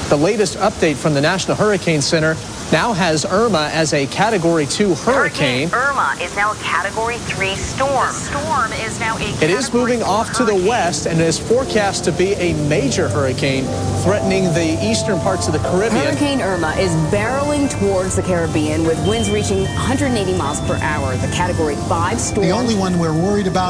The latest update from the National Hurricane Center now has Irma as a Category 2 hurricane. Irma is now a Category 3 storm. The storm is now a Category It is moving off to the west and is forecast to be a major hurricane threatening the eastern parts of the Caribbean. Hurricane Irma is barreling towards the Caribbean with winds reaching 180 miles per hour. The Category 5 storm. The only one we're worried about